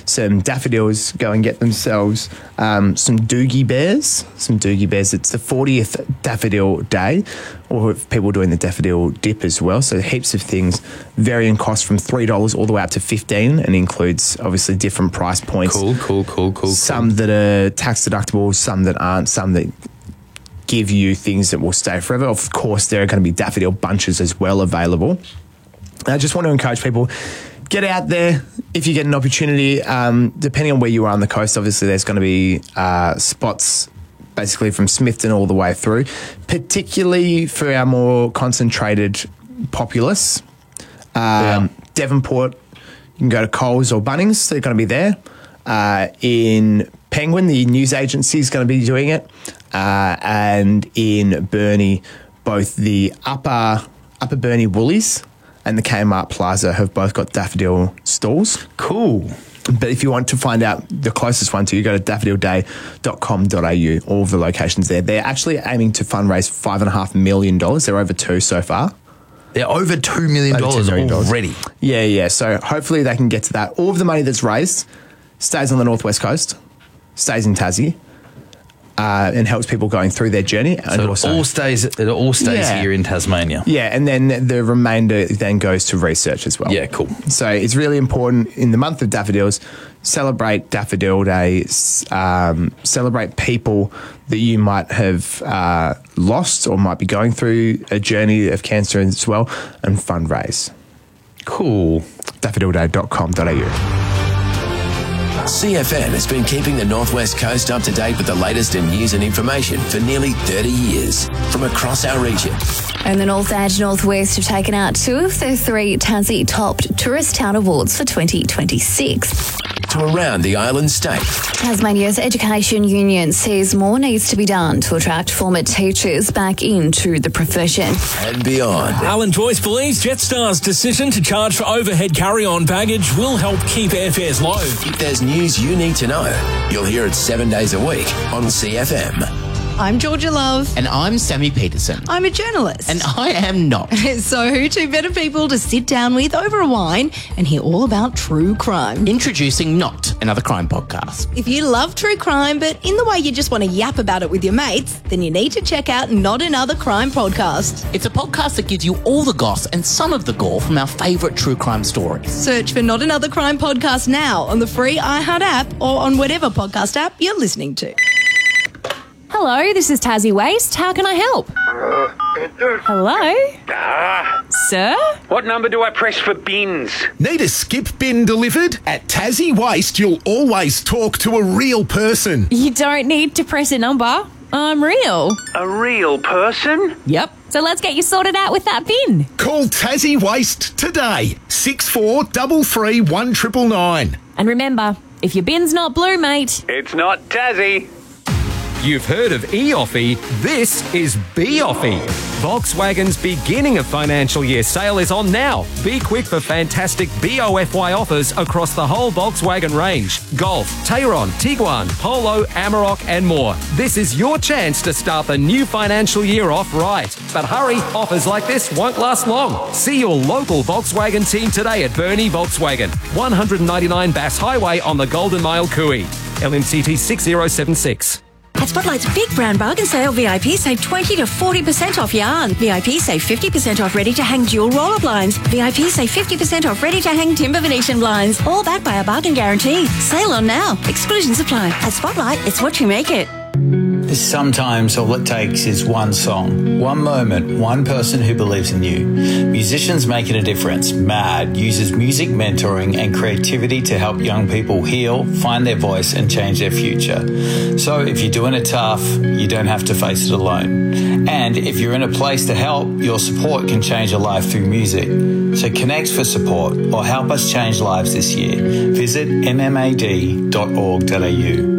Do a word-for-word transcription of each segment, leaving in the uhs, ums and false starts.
some daffodils, go and get themselves um, some Doogie Bears. Some Doogie Bears. It's the fortieth Daffodil Day, or if people are doing the daffodil dip as well. So heaps of things vary in cost from three dollars all the way up to fifteen dollars, and includes obviously different price points. Cool, cool, cool, cool. Some cool. that are tax deductible, some that aren't, some that give you things that will stay forever. Of course, there are going to be daffodil bunches as well available. I just want to encourage people, get out there if you get an opportunity. Um, depending on where you are on the coast, obviously there's going to be uh, spots basically from Smithton all the way through, particularly for our more concentrated populace. Um, Yeah. Devonport, you can go to Coles or Bunnings, they're going to be there. Uh, in Penguin, the news agency is going to be doing it. Uh, and in Burnie, both the upper upper Burnie Woolies and the Kmart Plaza have both got daffodil stalls. Cool. But if you want to find out the closest one to you, go to daffodil day dot com dot a u. All of the locations there. They're actually aiming to fundraise five and a half million dollars. They're over two so far. They're over two million dollars already. Yeah, yeah. So hopefully they can get to that. All of the money that's raised stays on the northwest coast, stays in Tassie, uh, and helps people going through their journey. And So it also, all stays. It all stays Yeah. here in Tasmania. yeah, and then the remainder then goes to research as well. Yeah, cool. So it's really important in the month of daffodils, celebrate Daffodil Day, s- um, celebrate people that you might have uh, lost or might be going through a journey of cancer as well, and fundraise. Cool. daffodil day dot com dot a u. C F M has been keeping the Northwest Coast up to date with the latest in news and information for nearly thirty years from across our region. And the North and Northwest have taken out two of the three Tassie Topped Tourist Town Awards for twenty twenty-six. To around the island state. Tasmania's Education Union says more needs to be done to attract former teachers back into the profession. And beyond. Alan Joyce believes Jetstar's decision to charge for overhead carry-on baggage will help keep airfares low. If there's news you need to know, you'll hear it seven days a week on C F M. I'm Georgia Love. And I'm Sammy Peterson. I'm a journalist. And I am not. So who two better people to sit down with over a wine and hear all about true crime? Introducing Not, another crime podcast. If you love true crime, but in the way you just want to yap about it with your mates, then you need to check out Not Another Crime podcast. It's a podcast that gives you all the goss and some of the gore from our favourite true crime stories. Search for Not Another Crime podcast now on the free iHeart app or on whatever podcast app you're listening to. Hello, this is Tassie Waste. How can I help? Hello? Ah, Sir? what number do I press for bins? Need a skip bin delivered? At Tassie Waste, you'll always talk to a real person. You don't need to press a number. I'm real. A real person? Yep. So let's get you sorted out with that bin. Call Tassie Waste today. six four three three one nine nine nine. And remember, if your bin's not blue, mate. It's not Tassie. You've heard of e-Offie, this is B-Offie. Volkswagen's beginning of financial year sale is on now. Be quick for fantastic B O F Y offers across the whole Volkswagen range. Golf, Tayron, Tiguan, Polo, Amarok and more. This is your chance to start the new financial year off right. But hurry, offers like this won't last long. See your local Volkswagen team today at Burnie Volkswagen, one ninety-nine Bass Highway on the Golden Mile Cooey. L M C T six zero seven six. At Spotlight's Big Brand Bargain Sale, V I P save twenty to forty percent off yarn. V I P save fifty percent off ready-to-hang dual roller blinds. V I P save fifty percent off ready-to-hang timber Venetian blinds. All backed by a bargain guarantee. Sale on now. Exclusions apply. At Spotlight, it's what you make it. Sometimes all it takes is one song, one moment, one person who believes in you. Musicians Making a Difference, MAD, uses music mentoring and creativity to help young people heal, find their voice and change their future. So if you're doing it tough, you don't have to face it alone. And if you're in a place to help, your support can change a life through music. So connect for support or help us change lives this year. Visit m m a d dot org dot a u.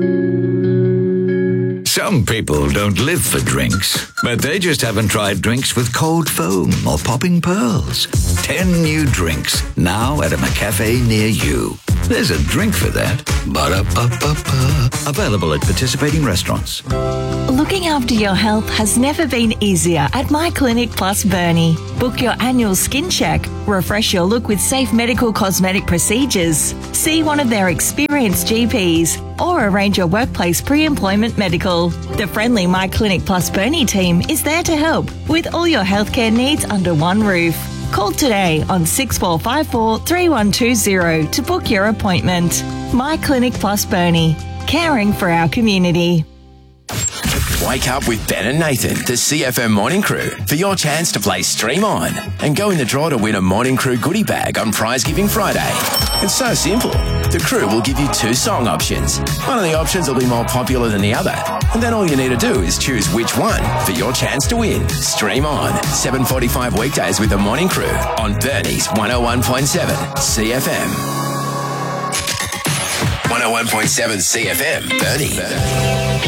Some people don't live for drinks, but they just haven't tried drinks with cold foam or popping pearls. Ten new drinks, now at a McCafe near you. There's a drink for that. Ba-da-ba-ba-ba. Available at participating restaurants. Looking after your health has never been easier at My Clinic Plus Burnie. Book your annual skin check, refresh your look with safe medical cosmetic procedures, see one of their experienced G Ps, or arrange your workplace pre-employment medical. The friendly My Clinic Plus Burnie team is there to help with all your healthcare needs under one roof. Call today on six four five four, three one two zero to book your appointment. My Clinic Plus Burnie, caring for our community. Wake up with Ben and Nathan, the C F M Morning Crew, for your chance to play Stream On and go in the draw to win a Morning Crew goodie bag on Prize Giving Friday. It's so simple. The crew will give you two song options. One of the options will be more popular than the other. And then all you need to do is choose which one for your chance to win. Stream On, seven forty-five weekdays with the Morning Crew on Burnie's one oh one point seven C F M. one oh one point seven C F M, Burnie.